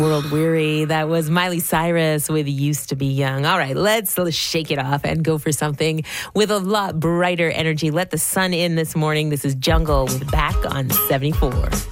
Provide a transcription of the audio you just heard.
World Weary. That was Miley Cyrus with Used to Be Young. All right, let's shake it off and go for something with a lot brighter energy. Let the sun in this morning. This is Jungle with Back on 74.